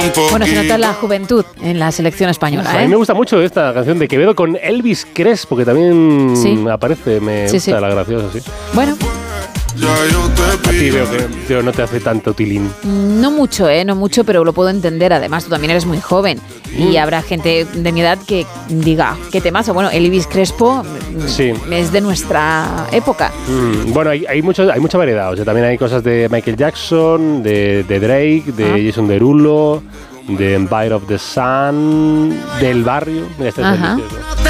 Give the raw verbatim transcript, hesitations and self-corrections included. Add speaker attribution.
Speaker 1: Bueno, se nota la juventud en la selección española, ¿eh?
Speaker 2: A mí me gusta mucho esta canción de Quevedo con Elvis Crespo, que también ¿Sí? aparece, me sí, gusta sí. la graciosa, sí.
Speaker 1: Bueno.
Speaker 2: A ti veo que pero no te hace tanto tilín.
Speaker 1: No mucho, ¿eh? No mucho, pero lo puedo entender. Además, tú también eres muy joven. Mm. Y habrá gente de mi edad que diga, ¿qué temazo? Bueno, Elvis Crespo sí. es de nuestra época.
Speaker 2: Mm. Bueno, hay, hay, mucho, hay mucha variedad. O sea, también hay cosas de Michael Jackson, de, de Drake, de ah. Jason Derulo, de Empire of the Sun, del Barrio. Mira, este es delicioso.